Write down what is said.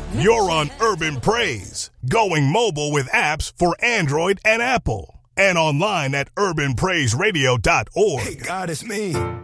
You're on Urban Praise, going mobile with apps for Android and Apple, and online at urbanpraiseradio.org. Hey, God, it's me.